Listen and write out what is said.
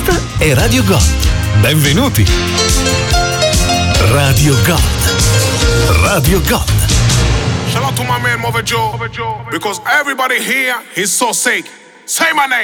Questa è Radio Gold. Benvenuti. Radio Gold. Radio Gold. Shout out to my man Mother Joe, because everybody here is so sick. Say my name.